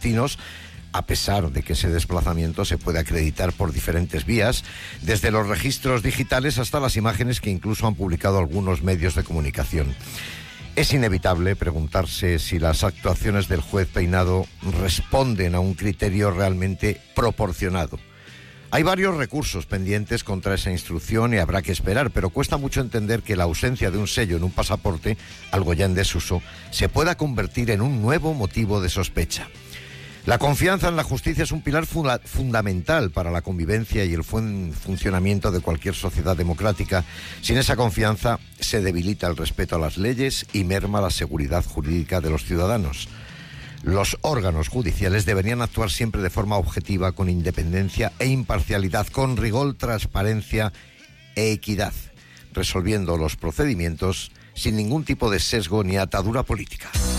destinos, a pesar de que ese desplazamiento se puede acreditar por diferentes vías, desde los registros digitales hasta las imágenes que incluso han publicado algunos medios de comunicación. Es inevitable preguntarse si las actuaciones del juez Peinado responden a un criterio realmente proporcionado. Hay varios recursos pendientes contra esa instrucción y habrá que esperar, pero cuesta mucho entender que la ausencia de un sello en un pasaporte, algo ya en desuso, se pueda convertir en un nuevo motivo de sospecha. La confianza en la justicia es un pilar fundamental para la convivencia y el buen funcionamiento de cualquier sociedad democrática. Sin esa confianza se debilita el respeto a las leyes y merma la seguridad jurídica de los ciudadanos. Los órganos judiciales deberían actuar siempre de forma objetiva, con independencia e imparcialidad, con rigor, transparencia e equidad, resolviendo los procedimientos sin ningún tipo de sesgo ni atadura política.